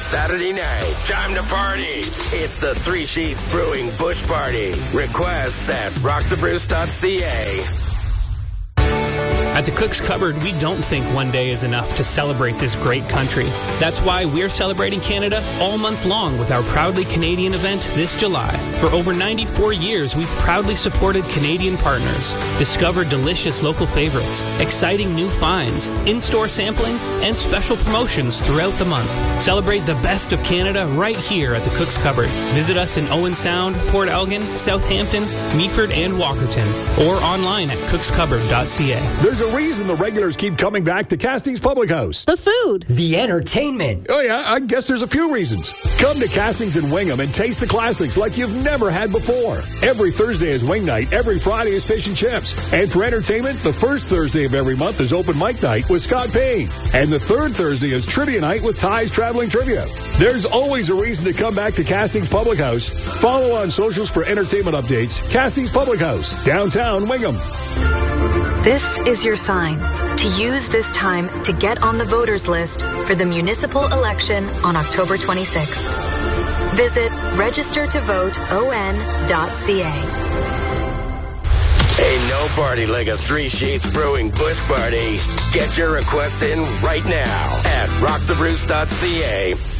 Saturday night. Time to party. It's the Three Sheets Brewing Bush Party. Requests at rockthebrews.ca. At the Cook's Cupboard, we don't think one day is enough to celebrate this great country. That's why we're celebrating Canada all month long with our Proudly Canadian event this July. For over 94 years, we've proudly supported Canadian partners, discovered delicious local favorites, exciting new finds, in-store sampling, and special promotions throughout the month. Celebrate the best of Canada right here at the Cook's Cupboard. Visit us in Owen Sound, Port Elgin, Southampton, Meaford, and Walkerton, or online at cookscupboard.ca. There's a reason the regulars keep coming back to Castings Public House. The food. The entertainment. Oh yeah, I guess there's a few reasons. Come to Castings in Wingham and taste the classics like you've never had before. Every Thursday is wing night. Every Friday is fish and chips. And for entertainment, the first Thursday of every month is open mic night with Scott Payne. And the third Thursday is trivia night with Ty's Traveling Trivia. There's always a reason to come back to Castings Public House. Follow on socials for entertainment updates. Castings Public House, downtown Wingham. This is your sign to use this time to get on the voters list for the municipal election on October 26th. Visit registertovoteon.ca. Ain't no party like a Three Sheets Brewing Bush Party. Get your requests in right now at rockthebrews.ca.